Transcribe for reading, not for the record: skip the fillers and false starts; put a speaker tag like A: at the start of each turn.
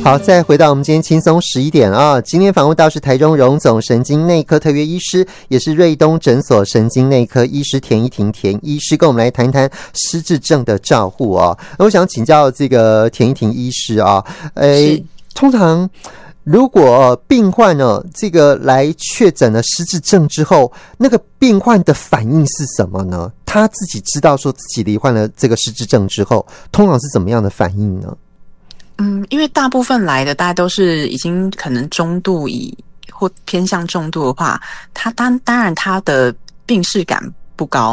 A: 好，再回到我们今天轻松11点啊，今天访问到是台中荣总神经内科特约医师，也是瑞东诊所神经内科医师田依婷田医师，跟我们来谈谈失智症的照护啊。我想请教这个田依婷医师啊，通常如果病患呢这个来确诊了失智症之后，那个病患的反应是什么呢？他自己知道说自己罹患了这个失智症之后，通常是怎么样的反应呢？
B: 因为大部分来的大家都是已经可能中度或偏向重度的话，他当然他的病识感不高，